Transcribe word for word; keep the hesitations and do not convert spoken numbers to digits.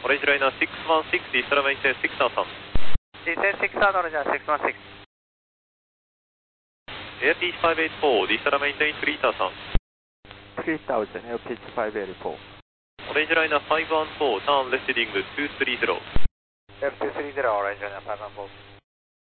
Orange Liner six one six, Eastern maintain six thousand. Descend six thousand, Orange Liner six one six. Air pitch five eight four, Eastern maintain three thousand. three thousand, air pitch five eight four. Orange Liner five one four, turn left heading two three zero. Left two three zero, Orange Liner five one four.